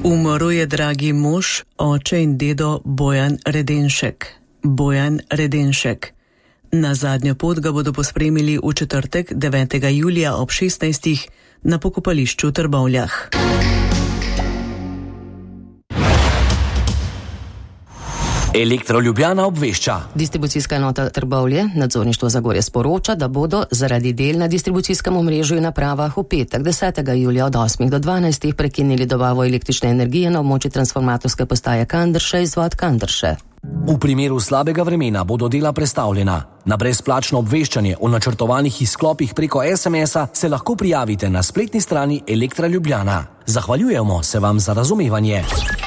Umrl je dragi mož, oče in dedo Bojan Redenšek. Bojan Redenšek. Na zadnjo pot ga bodo pospremili v četrtek 9. julija ob 16. na pokopališču v Trbovljah. Elektro Ljubljana obvešča. Distribucijska enota Trbovlje, nadzorništvo Zagorje sporoča, da bodo zaradi del na distribucijskem omrežju in napravah v petek 10. julija od 8. do 12. prekinili dobavo električne energije na območju transformatorske postaje Kandrše izvod Kandrše. V primeru slabega vremena bodo dela prestavljena. Na brezplačno obveščanje o načrtovanih izklopih preko SMS-a se lahko prijavite na spletni strani Elektra Ljubljana. Zahvaljujemo se vam za razumevanje.